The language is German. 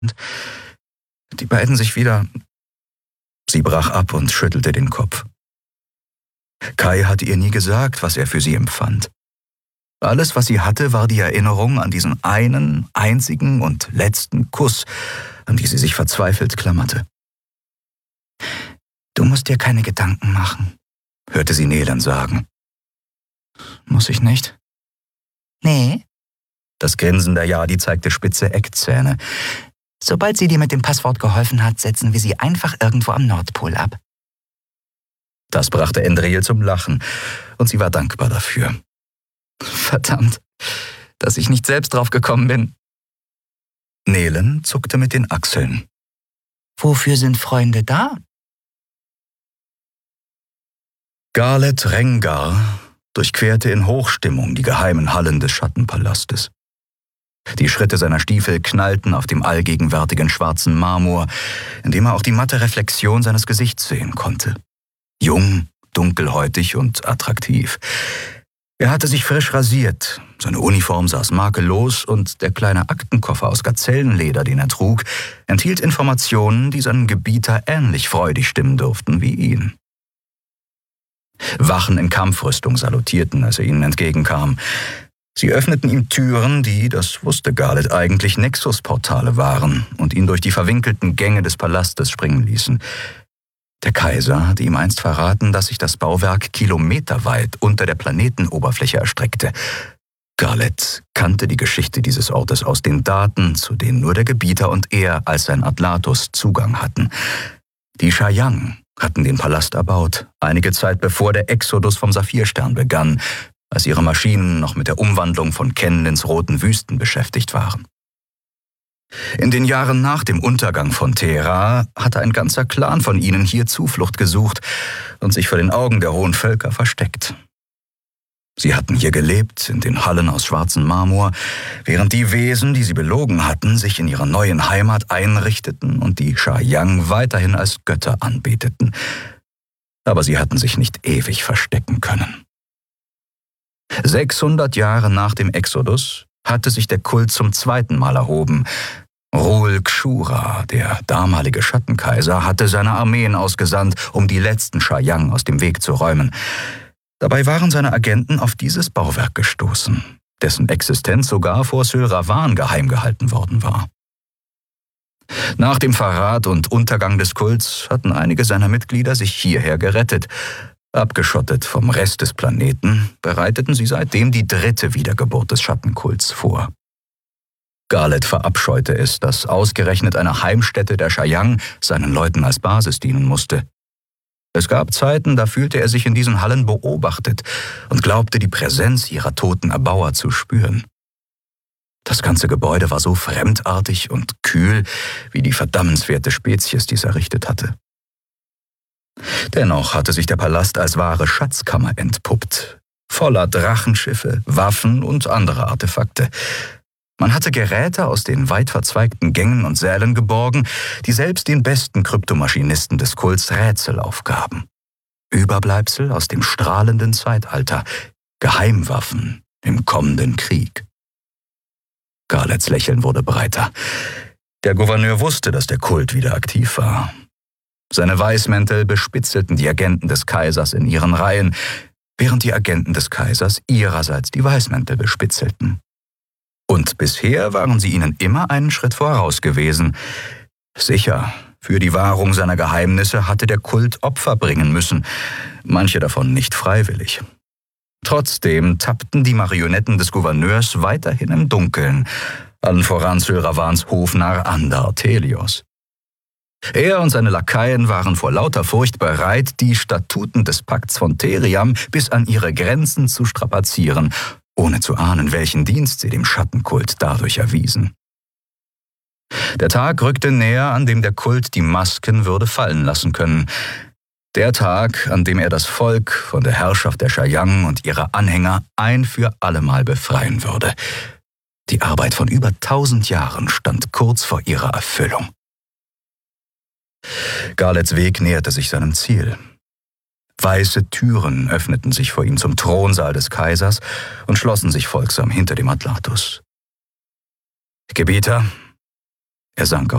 Die beiden sich wieder... Sie brach ab und schüttelte den Kopf. Kai hatte ihr nie gesagt, was er für sie empfand. Alles, was sie hatte, war die Erinnerung an diesen einen, einzigen und letzten Kuss, an die sie sich verzweifelt klammerte. »Du musst dir keine Gedanken machen«, hörte sie Nelen sagen. »Muss ich nicht?« »Nee.« Das Grinsen der Yadi zeigte spitze Eckzähne. »Sobald sie dir mit dem Passwort geholfen hat, setzen wir sie einfach irgendwo am Nordpol ab.« Das brachte Endril zum Lachen, und sie war dankbar dafür. »Verdammt, dass ich nicht selbst drauf gekommen bin.« Nelen zuckte mit den Achseln. »Wofür sind Freunde da?« Garlet Rengar durchquerte in Hochstimmung die geheimen Hallen des Schattenpalastes. Die Schritte seiner Stiefel knallten auf dem allgegenwärtigen schwarzen Marmor, in dem er auch die matte Reflexion seines Gesichts sehen konnte. Jung, dunkelhäutig und attraktiv. Er hatte sich frisch rasiert, seine Uniform saß makellos und der kleine Aktenkoffer aus Gazellenleder, den er trug, enthielt Informationen, die seinen Gebieter ähnlich freudig stimmen durften wie ihn. Wachen in Kampfrüstung salutierten, als er ihnen entgegenkam. Sie öffneten ihm Türen, die, das wusste Garlet eigentlich, Nexus-Portale waren und ihn durch die verwinkelten Gänge des Palastes springen ließen. Der Kaiser hatte ihm einst verraten, dass sich das Bauwerk kilometerweit unter der Planetenoberfläche erstreckte. Garlet kannte die Geschichte dieses Ortes aus den Daten, zu denen nur der Gebieter und er als sein Atlatus Zugang hatten. Die Shayang hatten den Palast erbaut, einige Zeit bevor der Exodus vom Saphirstern begann, als ihre Maschinen noch mit der Umwandlung von Kenlins roten Wüsten beschäftigt waren. In den Jahren nach dem Untergang von Thera hatte ein ganzer Clan von ihnen hier Zuflucht gesucht und sich vor den Augen der hohen Völker versteckt. Sie hatten hier gelebt, in den Hallen aus schwarzem Marmor, während die Wesen, die sie belogen hatten, sich in ihrer neuen Heimat einrichteten und die Shayang weiterhin als Götter anbeteten. Aber sie hatten sich nicht ewig verstecken können. 600 Jahre nach dem Exodus hatte sich der Kult zum zweiten Mal erhoben. Rul Kshura, der damalige Schattenkaiser, hatte seine Armeen ausgesandt, um die letzten Shayang aus dem Weg zu räumen. Dabei waren seine Agenten auf dieses Bauwerk gestoßen, dessen Existenz sogar vor Syl Ravan geheim gehalten worden war. Nach dem Verrat und Untergang des Kults hatten einige seiner Mitglieder sich hierher gerettet. Abgeschottet vom Rest des Planeten bereiteten sie seitdem die dritte Wiedergeburt des Schattenkults vor. Garlet verabscheute es, dass ausgerechnet eine Heimstätte der Shayang seinen Leuten als Basis dienen musste. Es gab Zeiten, da fühlte er sich in diesen Hallen beobachtet und glaubte, die Präsenz ihrer toten Erbauer zu spüren. Das ganze Gebäude war so fremdartig und kühl, wie die verdammenswerte Spezies dies errichtet hatte. Dennoch hatte sich der Palast als wahre Schatzkammer entpuppt, voller Drachenschiffe, Waffen und andere Artefakte. Man hatte Geräte aus den weit verzweigten Gängen und Sälen geborgen, die selbst den besten Kryptomaschinisten des Kults Rätsel aufgaben. Überbleibsel aus dem strahlenden Zeitalter, Geheimwaffen im kommenden Krieg. Garlets Lächeln wurde breiter. Der Gouverneur wusste, dass der Kult wieder aktiv war. Seine Weißmäntel bespitzelten die Agenten des Kaisers in ihren Reihen, während die Agenten des Kaisers ihrerseits die Weißmäntel bespitzelten. Und bisher waren sie ihnen immer einen Schritt voraus gewesen. Sicher, für die Wahrung seiner Geheimnisse hatte der Kult Opfer bringen müssen, manche davon nicht freiwillig. Trotzdem tappten die Marionetten des Gouverneurs weiterhin im Dunkeln, allen voran Syl Ravans Hofnarr Andar Thelios. Er und seine Lakaien waren vor lauter Furcht bereit, die Statuten des Pakts von Theriam bis an ihre Grenzen zu strapazieren, ohne zu ahnen, welchen Dienst sie dem Schattenkult dadurch erwiesen. Der Tag rückte näher, an dem der Kult die Masken würde fallen lassen können. Der Tag, an dem er das Volk von der Herrschaft der Shayang und ihrer Anhänger ein für allemal befreien würde. Die Arbeit von über 1000 Jahren stand kurz vor ihrer Erfüllung. Garlets Weg näherte sich seinem Ziel. Weiße Türen öffneten sich vor ihm zum Thronsaal des Kaisers und schlossen sich folgsam hinter dem Atlatus. »Gebieter«, Er sank